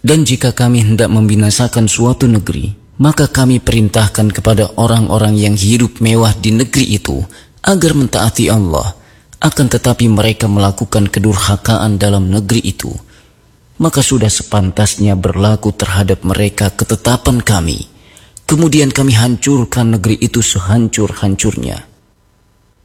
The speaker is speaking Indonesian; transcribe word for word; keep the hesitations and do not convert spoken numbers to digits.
Dan jika kami hendak membinasakan suatu negeri, maka kami perintahkan kepada orang-orang yang hidup mewah di negeri itu agar mentaati Allah, akan tetapi mereka melakukan kedurhakaan dalam negeri itu. Maka sudah sepantasnya berlaku terhadap mereka ketetapan kami. Kemudian kami hancurkan negeri itu sehancur-hancurnya.